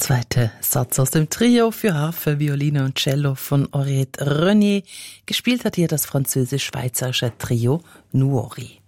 zweite Satz aus dem Trio für Harfe, Violine und Cello von Henriette Renier. Gespielt hat hier das französisch-schweizerische Trio Nuori.